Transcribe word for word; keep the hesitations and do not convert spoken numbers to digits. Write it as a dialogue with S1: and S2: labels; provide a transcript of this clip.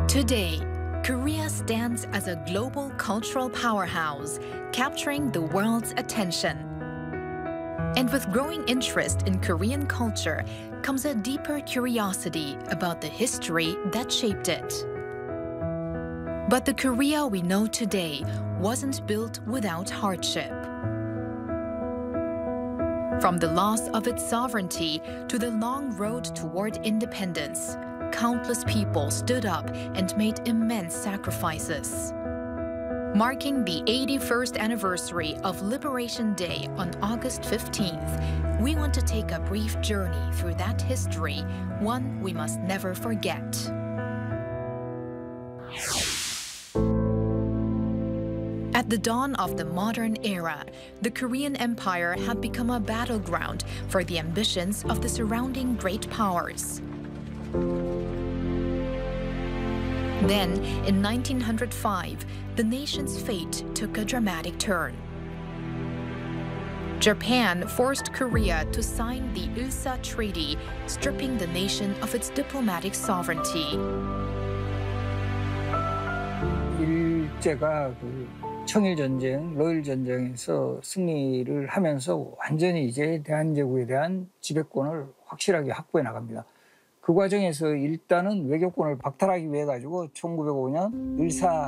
S1: Today, Korea stands as a global cultural powerhouse, capturing the world's attention. And with growing interest in Korean culture comes a deeper curiosity about the history that shaped it. But the Korea we know today wasn't built without hardship. From the loss of its sovereignty to the long road toward independence, countless people stood up and made immense sacrifices. Marking the eighty-first anniversary of Liberation Day on August fifteenth, we want to take a brief journey through that history, one we must never forget. At the dawn of the modern era, the Korean Empire had become a battleground for the ambitions of the surrounding great powers. Then, in nineteen oh five, the nation's fate took a dramatic turn. Japan forced Korea to sign the Ilsa Treaty, stripping the nation of its diplomatic sovereignty.
S2: 일제가 그 청일 전쟁, 러일 전쟁에서 승리를 하면서 완전히 이제 대한제국에 대한 지배권을 확실하게 확보해 나갑니다. 그 과정에서 일단은 외교권을 박탈하기 위해 가지고 천구백오 년 을사